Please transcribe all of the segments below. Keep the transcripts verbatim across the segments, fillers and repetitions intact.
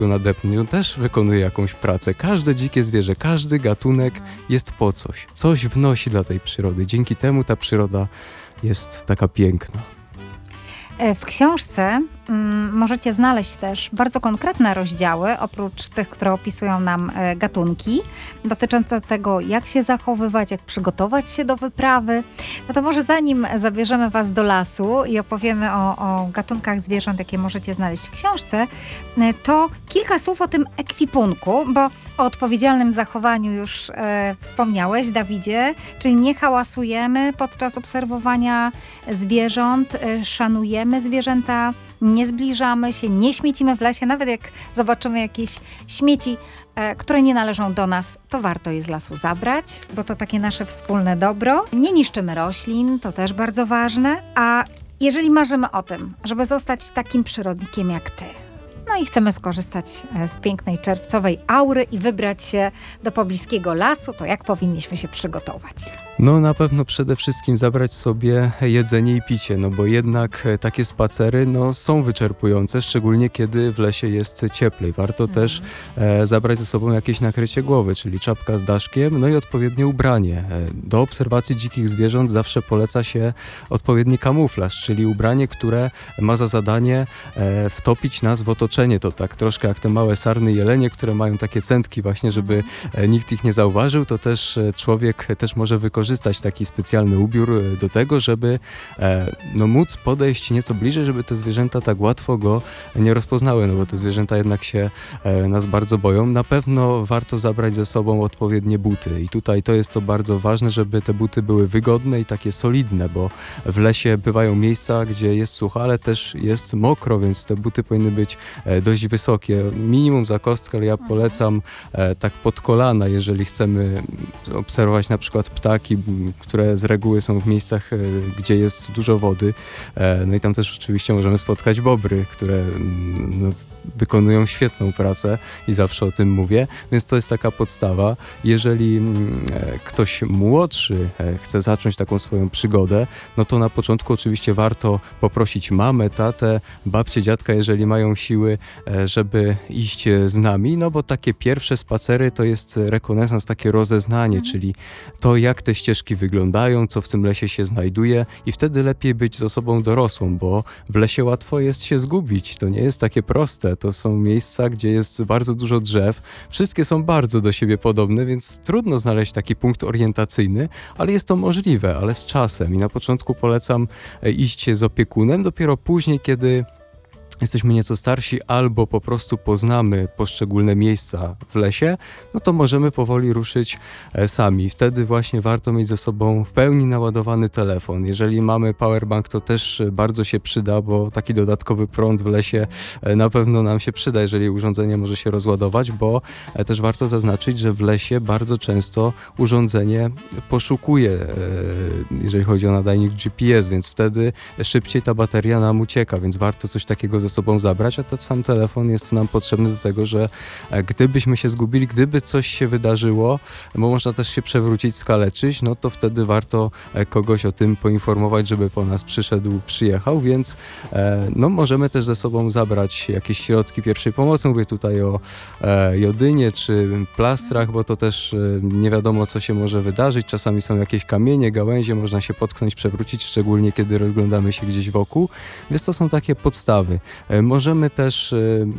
nadepnie, on też wykonuje jakąś pracę. Każde dzikie zwierzę, każdy gatunek jest po coś. Coś wnosi dla tej przyrody. Dzięki temu ta przyroda jest taka piękna. W książce mm, możecie znaleźć też bardzo konkretne rozdziały, oprócz tych, które opisują nam e, gatunki, dotyczące tego, jak się zachowywać, jak przygotować się do wyprawy. No to może zanim zabierzemy was do lasu i opowiemy o, o gatunkach zwierząt, jakie możecie znaleźć w książce, e, to kilka słów o tym ekwipunku, bo o odpowiedzialnym zachowaniu już e, wspomniałeś, Dawidzie, czyli nie hałasujemy podczas obserwowania zwierząt, e, szanujemy zwierzęta, nie zbliżamy się, nie śmiecimy w lesie. Nawet jak zobaczymy jakieś śmieci, e, które nie należą do nas, to warto je z lasu zabrać, bo to takie nasze wspólne dobro. Nie niszczymy roślin, to też bardzo ważne. A jeżeli marzymy o tym, żeby zostać takim przyrodnikiem jak ty, no i chcemy skorzystać z pięknej czerwcowej aury i wybrać się do pobliskiego lasu, to jak powinniśmy się przygotować? No na pewno przede wszystkim zabrać sobie jedzenie i picie, no bo jednak takie spacery no, są wyczerpujące, szczególnie kiedy w lesie jest cieplej. Warto mhm. też e, zabrać ze sobą jakieś nakrycie głowy, czyli czapka z daszkiem, no i odpowiednie ubranie. E, do obserwacji dzikich zwierząt zawsze poleca się odpowiedni kamuflaż, czyli ubranie, które ma za zadanie e, wtopić nas w otoczenie. To tak troszkę jak te małe sarny jelenie, które mają takie centki właśnie, żeby e, nikt ich nie zauważył, to też e, człowiek też może wykorzystać taki specjalny ubiór do tego, żeby e, no, móc podejść nieco bliżej, żeby te zwierzęta tak łatwo go nie rozpoznały, no bo te zwierzęta jednak się e, nas bardzo boją. Na pewno warto zabrać ze sobą odpowiednie buty i tutaj to jest to bardzo ważne, żeby te buty były wygodne i takie solidne, bo w lesie bywają miejsca, gdzie jest sucho, ale też jest mokro, więc te buty powinny być e, dość wysokie. Minimum za kostkę, ale ja polecam e, tak pod kolana, jeżeli chcemy obserwować na przykład ptaki, które z reguły są w miejscach, gdzie jest dużo wody. No i tam też oczywiście możemy spotkać bobry, które no, wykonują świetną pracę i zawsze o tym mówię, więc to jest taka podstawa. Jeżeli ktoś młodszy chce zacząć taką swoją przygodę, no to na początku oczywiście warto poprosić mamę, tatę, babcię, dziadka, jeżeli mają siły, żeby iść z nami, no bo takie pierwsze spacery to jest rekonesans, takie rozeznanie, mhm. czyli to, jak te ścieżki wyglądają, co w tym lesie się znajduje i wtedy lepiej być z osobą dorosłą, bo w lesie łatwo jest się zgubić. To nie jest takie proste. To są miejsca, gdzie jest bardzo dużo drzew. Wszystkie są bardzo do siebie podobne, więc trudno znaleźć taki punkt orientacyjny, ale jest to możliwe, ale z czasem. I na początku polecam iść z opiekunem, dopiero później, kiedy jesteśmy nieco starsi albo po prostu poznamy poszczególne miejsca w lesie, no to możemy powoli ruszyć sami. Wtedy właśnie warto mieć ze sobą w pełni naładowany telefon. Jeżeli mamy powerbank, to też bardzo się przyda, bo taki dodatkowy prąd w lesie na pewno nam się przyda, jeżeli urządzenie może się rozładować, bo też warto zaznaczyć, że w lesie bardzo często urządzenie poszukuje, jeżeli chodzi o nadajnik G P S, więc wtedy szybciej ta bateria nam ucieka, więc warto coś takiego ze sobą zabrać, a to sam telefon jest nam potrzebny do tego, że gdybyśmy się zgubili, gdyby coś się wydarzyło, bo można też się przewrócić, skaleczyć, no to wtedy warto kogoś o tym poinformować, żeby po nas przyszedł, przyjechał, więc no możemy też ze sobą zabrać jakieś środki pierwszej pomocy. Mówię tutaj o jodynie czy plastrach, bo to też nie wiadomo, co się może wydarzyć. Czasami są jakieś kamienie, gałęzie, można się potknąć, przewrócić, szczególnie kiedy rozglądamy się gdzieś wokół, więc to są takie podstawy. Możemy też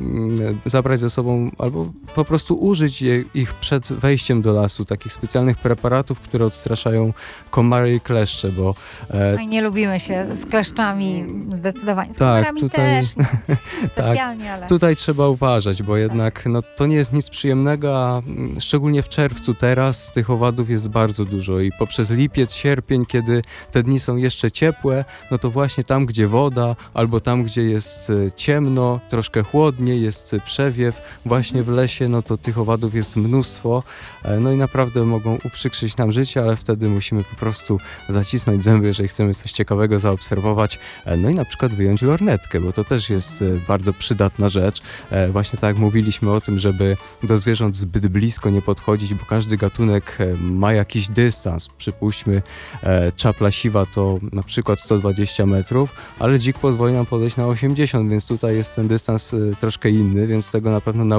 zabrać ze sobą albo po prostu użyć je, ich przed wejściem do lasu, takich specjalnych preparatów, które odstraszają komary i kleszcze, bo... No i nie lubimy się z kleszczami zdecydowanie. Z tak, komarami tutaj, też, nie, specjalnie, tak, ale... Tutaj trzeba uważać, bo jednak no, to nie jest nic przyjemnego, a szczególnie w czerwcu teraz tych owadów jest bardzo dużo i poprzez lipiec, sierpień, kiedy te dni są jeszcze ciepłe, no to właśnie tam, gdzie woda, albo tam, gdzie jest ciemno, troszkę chłodniej, jest przewiew, właśnie w lesie, no to tych owadów jest mnóstwo, no i naprawdę mogą uprzykrzyć nam życie, ale wtedy musimy po prostu zacisnąć zęby, jeżeli chcemy coś ciekawego zaobserwować, no i na przykład wyjąć lornetkę, bo to też jest bardzo przydatna rzecz. Właśnie tak jak mówiliśmy o tym, żeby do zwierząt zbyt blisko nie podchodzić, bo każdy gatunek ma jakiś dystans. Przypuśćmy, czapla siwa to na przykład sto dwadzieścia metrów, ale dzik pozwoli nam podejść na osiemdziesiąt, więc tutaj jest ten dystans troszkę inny, więc tego na pewno nauczyć